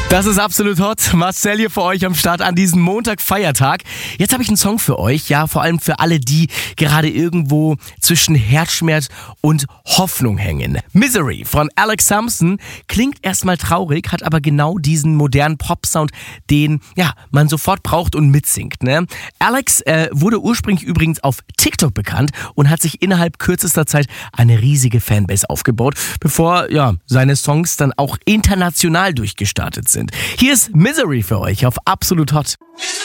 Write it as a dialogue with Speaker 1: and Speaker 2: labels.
Speaker 1: Das ist absolut hot. Marcel hier für euch am Start an diesem Montag-Feiertag. Jetzt habe ich einen Song für euch, ja, vor allem für alle, die gerade irgendwo zwischen Herzschmerz und Hoffnung hängen. Misery von Alex Sampson klingt erstmal traurig, hat aber genau diesen modernen Pop-Sound, den ja man sofort braucht und mitsingt. Ne? Alex wurde ursprünglich übrigens auf TikTok bekannt und hat sich innerhalb kürzester Zeit eine riesige Fanbase aufgebaut, bevor ja seine Songs dann auch international durchgestartet sind. Hier ist Misery für euch auf Absolut Hot.